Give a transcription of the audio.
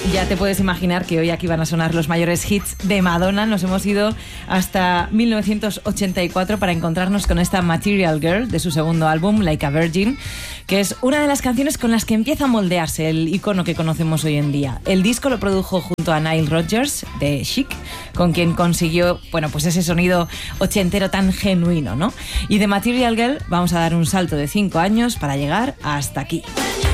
Ya te puedes imaginar que hoy aquí van a sonar los mayores hits de Madonna. Nos hemos ido hasta 1984 para encontrarnos con esta Material Girl de su segundo álbum, Like a Virgin, que es una de las canciones con las que empieza a moldearse el icono que conocemos hoy en día. El disco lo produjo junto a Nile Rodgers de Chic, con quien consiguió, bueno, pues ese sonido ochentero tan genuino, ¿no? Y de Material Girl vamos a dar un salto de 5 años para llegar hasta aquí.